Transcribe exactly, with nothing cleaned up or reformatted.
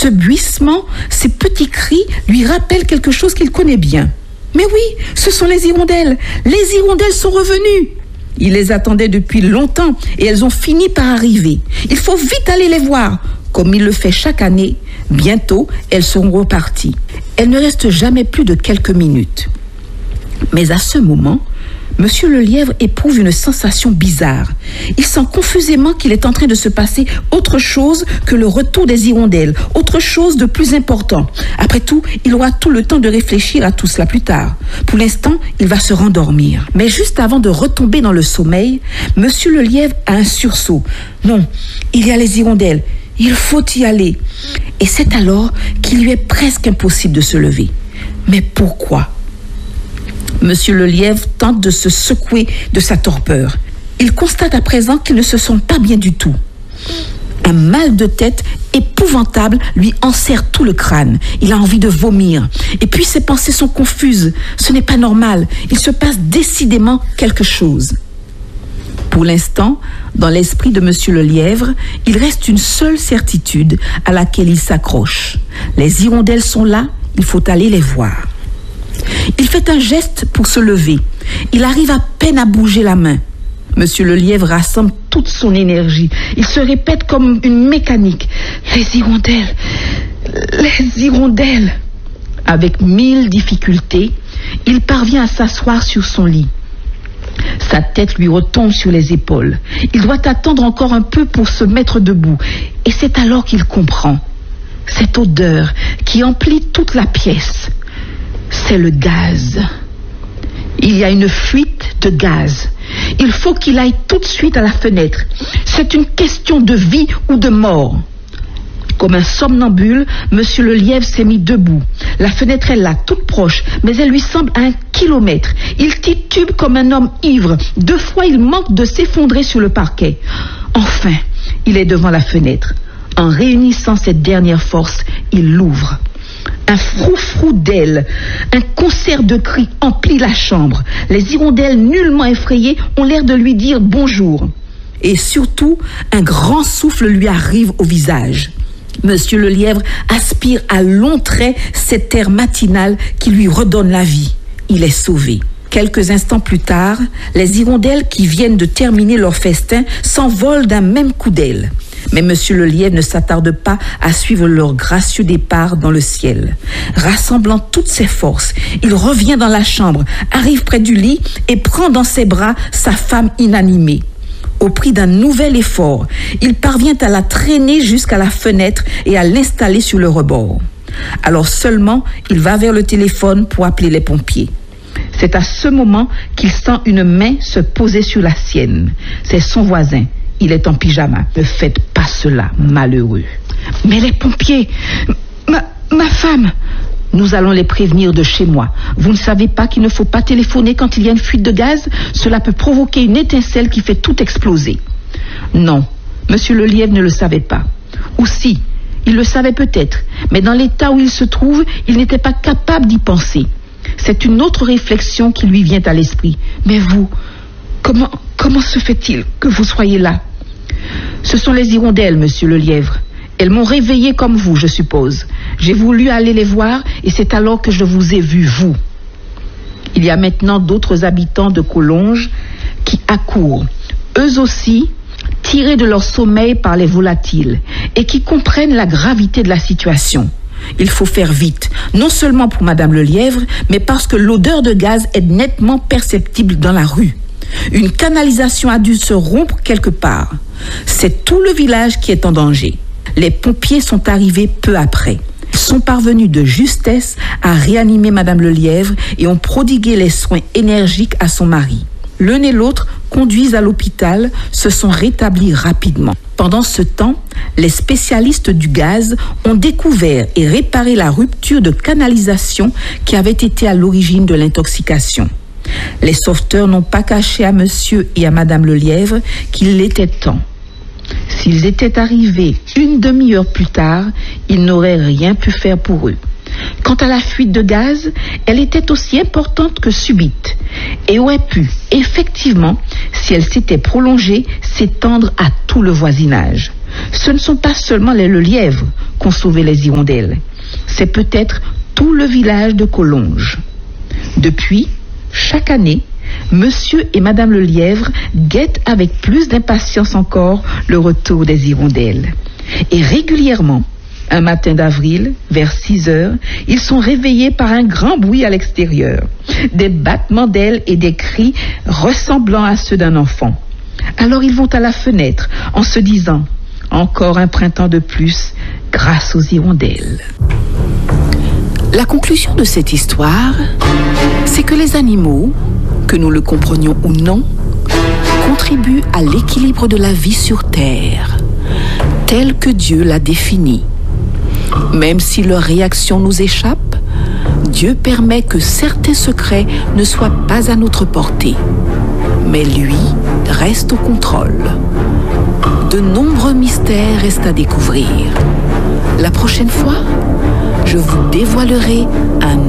Ce bruissement, ces petits cris lui rappellent quelque chose qu'il connaît bien. Mais oui, ce sont les hirondelles. Les hirondelles sont revenues. Il les attendait depuis longtemps et elles ont fini par arriver. Il faut vite aller les voir. Comme il le fait chaque année, bientôt, elles seront reparties. Elles ne restent jamais plus de quelques minutes. Mais à ce moment, Monsieur le Lièvre éprouve une sensation bizarre. Il sent confusément qu'il est en train de se passer autre chose que le retour des hirondelles, autre chose de plus important. Après tout, il aura tout le temps de réfléchir à tout cela plus tard. Pour l'instant, il va se rendormir. Mais juste avant de retomber dans le sommeil, Monsieur le Lièvre a un sursaut. Non, il y a les hirondelles. Il faut y aller. Et c'est alors qu'il lui est presque impossible de se lever. Mais pourquoi ? Monsieur le Lièvre tente de se secouer de sa torpeur. Il constate à présent qu'il ne se sent pas bien du tout. Un mal de tête épouvantable lui enserre tout le crâne. Il a envie de vomir. Et puis ses pensées sont confuses. Ce n'est pas normal. Il se passe décidément quelque chose. Pour l'instant, dans l'esprit de Monsieur le Lièvre, il reste une seule certitude à laquelle il s'accroche. Les hirondelles sont là, il faut aller les voir. Il fait un geste pour se lever. Il arrive à peine à bouger la main. Monsieur le Lièvre rassemble toute son énergie. Il se répète comme une mécanique. Les hirondelles, les hirondelles. Avec mille difficultés, il parvient à s'asseoir sur son lit. Sa tête lui retombe sur les épaules. Il doit attendre encore un peu pour se mettre debout. Et c'est alors qu'il comprend. Cette odeur qui emplit toute la pièce. C'est le gaz. Il y a une fuite de gaz. Il faut qu'il aille tout de suite à la fenêtre. C'est une question de vie ou de mort. Comme un somnambule, Monsieur le Lièvre s'est mis debout. La fenêtre est là, toute proche, mais elle lui semble à un kilomètre. Il titube comme un homme ivre. Deux fois, il manque de s'effondrer sur le parquet. Enfin, il est devant la fenêtre. En réunissant cette dernière force, il l'ouvre. Un froufrou d'ailes, un concert de cris emplit la chambre. Les hirondelles nullement effrayées ont l'air de lui dire bonjour. Et surtout, un grand souffle lui arrive au visage. Monsieur le Lièvre aspire à longs traits cet air matinal qui lui redonne la vie. Il est sauvé. Quelques instants plus tard, les hirondelles qui viennent de terminer leur festin s'envolent d'un même coup d'aile. Mais Monsieur le Lièvre ne s'attarde pas à suivre leur gracieux départ dans le ciel. Rassemblant toutes ses forces, il revient dans la chambre, arrive près du lit et prend dans ses bras sa femme inanimée. Au prix d'un nouvel effort, il parvient à la traîner jusqu'à la fenêtre et à l'installer sur le rebord. Alors seulement, il va vers le téléphone pour appeler les pompiers. C'est à ce moment qu'il sent une main se poser sur la sienne. C'est son voisin. Il est en pyjama. Ne faites pas cela, malheureux. Mais les pompiers, ma, ma femme, nous allons les prévenir de chez moi. Vous ne savez pas qu'il ne faut pas téléphoner quand il y a une fuite de gaz? Cela peut provoquer une étincelle qui fait tout exploser. Non, Monsieur le Lièvre ne le savait pas. Ou si, il le savait peut-être, mais dans l'état où il se trouve, il n'était pas capable d'y penser. C'est une autre réflexion qui lui vient à l'esprit. Mais vous, comment, comment se fait-il que vous soyez là? Ce sont les hirondelles, Monsieur le Lièvre. Elles m'ont réveillé comme vous, je suppose. J'ai voulu aller les voir et c'est alors que je vous ai vu, vous. Il y a maintenant d'autres habitants de Collonges qui accourent, eux aussi tirés de leur sommeil par les volatiles et qui comprennent la gravité de la situation. Il faut faire vite, non seulement pour Madame le Lièvre, mais parce que l'odeur de gaz est nettement perceptible dans la rue. Une canalisation a dû se rompre quelque part. C'est tout le village qui est en danger. Les pompiers sont arrivés peu après. Ils sont parvenus de justesse à réanimer Madame le Lièvre et ont prodigué les soins énergiques à son mari. L'un et l'autre, conduits à l'hôpital, se sont rétablis rapidement. Pendant ce temps, les spécialistes du gaz ont découvert et réparé la rupture de canalisation qui avait été à l'origine de l'intoxication. Les sauveteurs n'ont pas caché à Monsieur et à Madame le Lièvre qu'il était temps. S'ils étaient arrivés une demi-heure plus tard, ils n'auraient rien pu faire pour eux. Quant à la fuite de gaz, elle était aussi importante que subite et aurait pu, effectivement, si elle s'était prolongée, s'étendre à tout le voisinage. ce ne sont pas seulement les le lièvre qu'ont sauvé les hirondelles. C'est peut-être tout le village de Collonges. Depuis, chaque année, Monsieur et Madame le lièvre guettent avec plus d'impatience encore le retour des hirondelles. Et régulièrement, un matin d'avril, vers six heures, ils sont réveillés par un grand bruit à l'extérieur, des battements d'ailes et des cris ressemblant à ceux d'un enfant. Alors ils vont à la fenêtre en se disant « Encore un printemps de plus grâce aux hirondelles ». La conclusion de cette histoire, c'est que les animaux, que nous le comprenions ou non, contribuent à l'équilibre de la vie sur Terre, tel que Dieu l'a défini. Même si leur réaction nous échappe, Dieu permet que certains secrets ne soient pas à notre portée. Mais lui reste au contrôle. De nombreux mystères restent à découvrir. La prochaine fois, je vous dévoilerai un